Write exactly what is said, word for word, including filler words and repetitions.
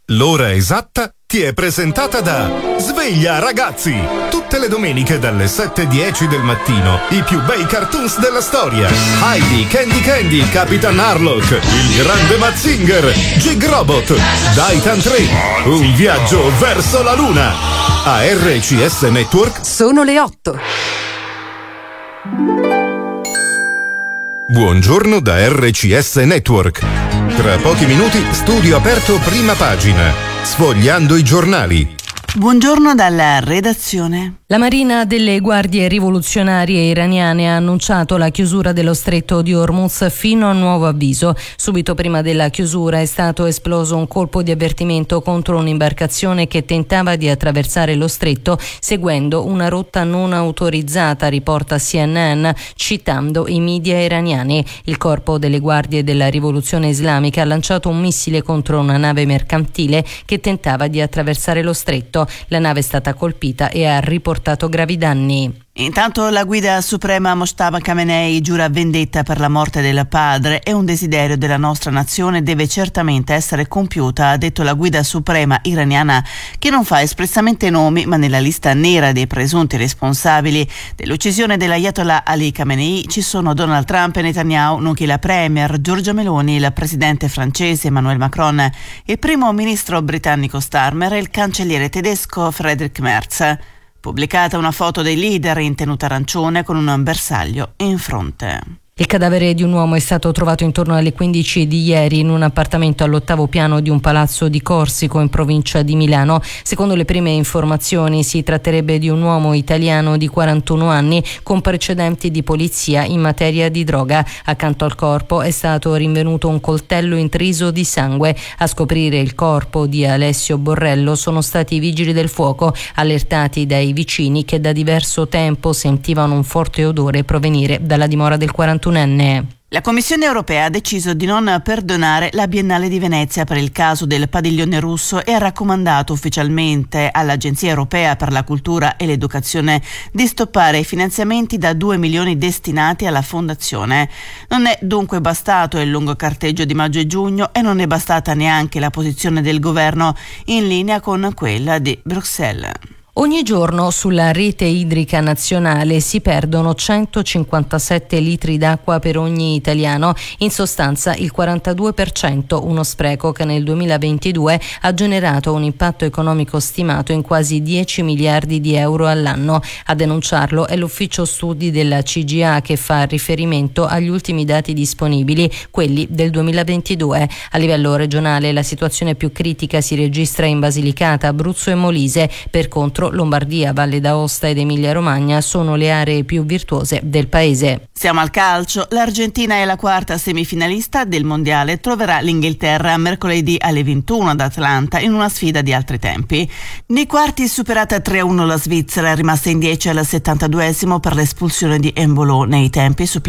L'ora esatta ti è presentata da Sveglia Ragazzi! Tutte le domeniche dalle sette e dieci del mattino i più bei cartoons della storia. Heidi, Candy Candy, Capitan Harlock, il grande Mazinger, Jig Robot, Daitan tre, un viaggio verso la luna. A R C S Network sono le otto. Buongiorno da R C S Network. Tra pochi minuti studio aperto prima pagina, sfogliando i giornali. Buongiorno dalla redazione. La Marina delle Guardie Rivoluzionarie iraniane ha annunciato la chiusura dello stretto di Hormuz fino a nuovo avviso. Subito prima della chiusura è stato esploso un colpo di avvertimento contro un'imbarcazione che tentava di attraversare lo stretto seguendo una rotta non autorizzata, riporta C N N citando i media iraniani. Il corpo delle Guardie della Rivoluzione Islamica ha lanciato un missile contro una nave mercantile che tentava di attraversare lo stretto. La nave è stata colpita e ha riportato gravi danni. Intanto la guida suprema Mojtaba Khamenei giura vendetta per la morte del padre e un desiderio della nostra nazione deve certamente essere compiuta, ha detto la guida suprema iraniana, che non fa espressamente nomi, ma nella lista nera dei presunti responsabili dell'uccisione dell'Ayatollah Ali Khamenei ci sono Donald Trump e Netanyahu, nonché la premier Giorgia Meloni, il presidente francese Emmanuel Macron, il primo ministro britannico Starmer e il cancelliere tedesco Friedrich Merz. Pubblicata una foto dei leader in tenuta arancione con un bersaglio in fronte. Il cadavere di un uomo è stato trovato intorno alle quindici di ieri in un appartamento all'ottavo piano di un palazzo di Corsico in provincia di Milano. Secondo le prime informazioni si tratterebbe di un uomo italiano di quarantuno anni con precedenti di polizia in materia di droga. Accanto al corpo è stato rinvenuto un coltello intriso di sangue. A scoprire il corpo di Alessio Borrello sono stati i vigili del fuoco, allertati dai vicini che da diverso tempo sentivano un forte odore provenire dalla dimora del quarantuno. La Commissione europea ha deciso di non perdonare la Biennale di Venezia per il caso del padiglione russo e ha raccomandato ufficialmente all'Agenzia europea per la cultura e l'educazione di stoppare i finanziamenti da due milioni destinati alla fondazione. Non è dunque bastato il lungo carteggio di maggio e giugno e non è bastata neanche la posizione del governo in linea con quella di Bruxelles. Ogni giorno sulla rete idrica nazionale si perdono centocinquantasette litri d'acqua per ogni italiano, in sostanza il quarantadue per cento, uno spreco che nel duemilaventidue ha generato un impatto economico stimato in quasi dieci miliardi di euro all'anno. A denunciarlo è l'ufficio studi della C G A che fa riferimento agli ultimi dati disponibili, quelli del duemilaventidue. A livello regionale la situazione più critica si registra in Basilicata, Abruzzo e Molise. Per contro Lombardia, Valle d'Aosta ed Emilia Romagna sono le aree più virtuose del paese. Siamo al calcio. L'Argentina è la quarta semifinalista del mondiale, troverà l'Inghilterra mercoledì alle ventuno ad Atlanta in una sfida di altri tempi. Nei quarti superata tre a uno la Svizzera, rimasta in dieci al settantaduesimo per l'espulsione di Embolo nei tempi supplementari.